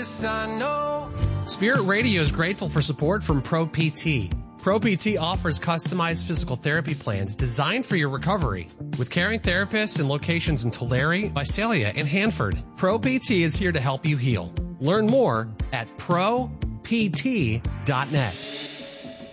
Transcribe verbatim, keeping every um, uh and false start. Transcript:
this I know. Spirit Radio is grateful for support from Pro P T. Pro P T offers customized physical therapy plans designed for your recovery. With caring therapists in locations in Tulare, Visalia, and Hanford, Pro P T is here to help you heal. Learn more at pro p t dot net.